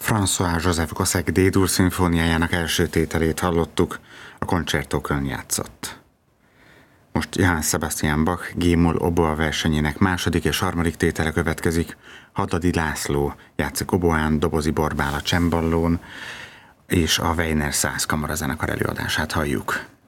François-Joseph Gossec D-dur szimfóniájának első tételét hallottuk, a Concerto-kön játszott. Most Johann Sebastian Bach G-moll oboa versenyének második és harmadik tétele következik. Hadadi László játszik oboán, Dobozi Borbála cemballón, és a Weiner Szász kamarazenekar előadását halljuk.